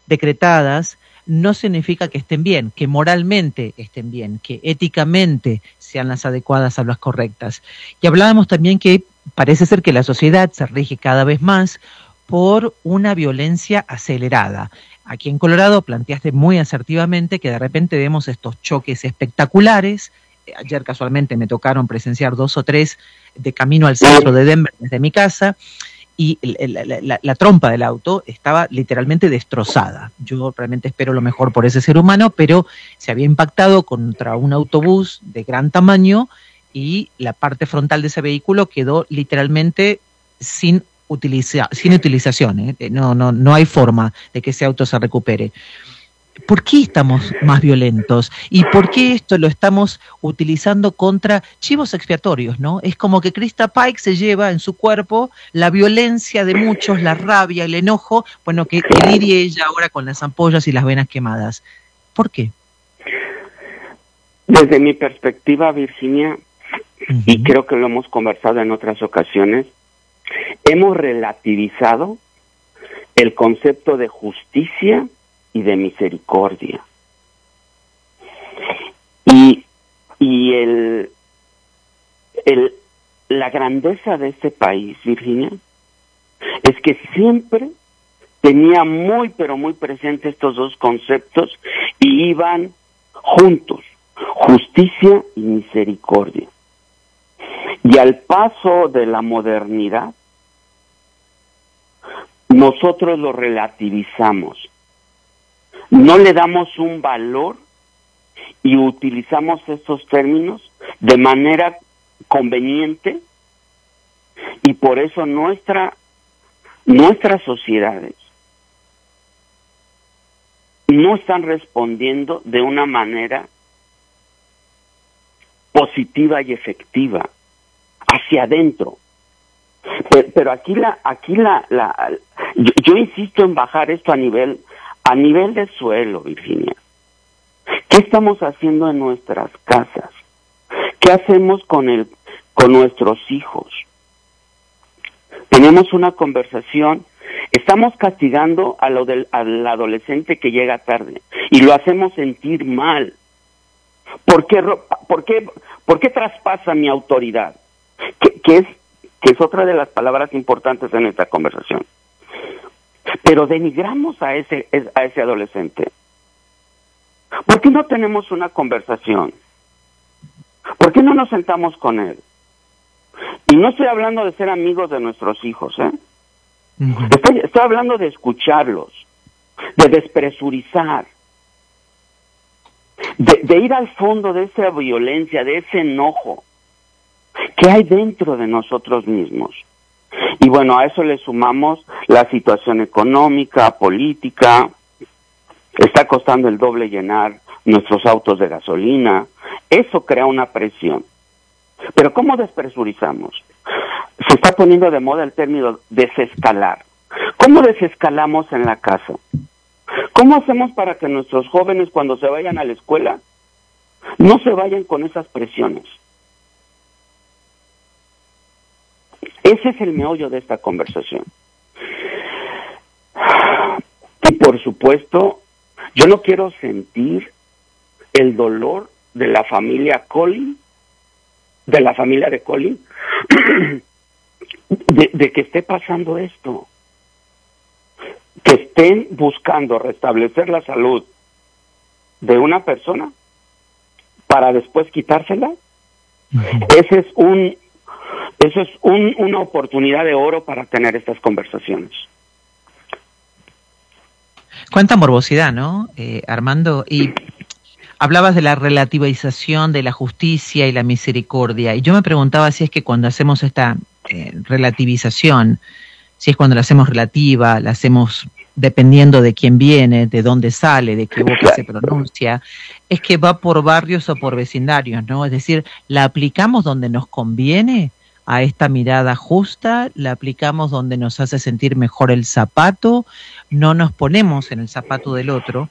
decretadas, no significa que estén bien, que moralmente estén bien, que éticamente sean las adecuadas a las correctas. Y hablábamos también que parece ser que la sociedad se rige cada vez más por una violencia acelerada. Aquí en Colorado planteaste muy asertivamente que de repente vemos estos choques espectaculares. Ayer casualmente me tocaron presenciar 2 o 3 de camino al centro de Denver desde mi casa, y la trompa del auto estaba literalmente destrozada. Yo realmente espero lo mejor por ese ser humano, pero se había impactado contra un autobús de gran tamaño y la parte frontal de ese vehículo quedó literalmente sin utilización. No hay forma de que ese auto se recupere. ¿Por qué estamos más violentos? ¿Y por qué esto lo estamos utilizando contra chivos expiatorios, no? Es como que Krista Pike se lleva en su cuerpo la violencia de muchos, la rabia, el enojo, bueno, que lidie ella ahora con las ampollas y las venas quemadas. ¿Por qué? Desde mi perspectiva, Virginia, y creo que lo hemos conversado en otras ocasiones, hemos relativizado el concepto de justicia y de misericordia. Y la grandeza de este país, Virginia, es que siempre tenía muy, pero muy presente estos dos conceptos y iban juntos, justicia y misericordia. Y al paso de la modernidad, nosotros lo relativizamos. No le damos un valor y utilizamos estos términos de manera conveniente, y por eso nuestras sociedades no están respondiendo de una manera positiva y efectiva hacia adentro. Pero aquí yo insisto en bajar esto a nivel de suelo, Virginia. ¿Qué estamos haciendo en nuestras casas? ¿Qué hacemos con nuestros hijos? Tenemos una conversación, estamos castigando al adolescente que llega tarde y lo hacemos sentir mal. ¿Por qué traspasa mi autoridad? Que es otra de las palabras importantes en esta conversación. Pero denigramos a ese adolescente. ¿Por qué no tenemos una conversación? ¿Por qué no nos sentamos con él? Y no estoy hablando de ser amigos de nuestros hijos, ¿eh? Estoy hablando de escucharlos, de despresurizar, de ir al fondo de esa violencia, de ese enojo que hay dentro de nosotros mismos. Y bueno, a eso le sumamos la situación económica, política. Está costando el doble llenar nuestros autos de gasolina. Eso crea una presión. Pero ¿cómo despresurizamos? Se está poniendo de moda el término desescalar. ¿Cómo desescalamos en la casa? ¿Cómo hacemos para que nuestros jóvenes, cuando se vayan a la escuela, no se vayan con esas presiones? Ese es el meollo de esta conversación. Y por supuesto, yo no quiero sentir el dolor de la familia Collin, de la familia de Collin, de que esté pasando esto. Que estén buscando restablecer la salud de una persona para después quitársela. Esa es una oportunidad de oro para tener estas conversaciones. Cuánta morbosidad, ¿no, Armando? Y hablabas de la relativización de la justicia y la misericordia, y yo me preguntaba si es que cuando hacemos esta relativización, si es cuando la hacemos relativa, la hacemos dependiendo de quién viene, de dónde sale, de qué boca se pronuncia, es que va por barrios o por vecindarios, ¿no? Es decir, la aplicamos donde nos conviene a esta mirada justa, la aplicamos donde nos hace sentir mejor el zapato, no nos ponemos en el zapato del otro.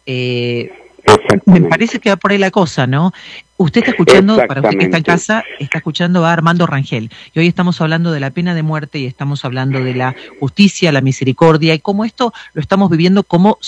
Me parece que va por ahí la cosa, ¿no? Usted está escuchando, para usted que está en casa, está escuchando a Armando Rangel. Y hoy estamos hablando de la pena de muerte y estamos hablando de la justicia, la misericordia y cómo esto lo estamos viviendo como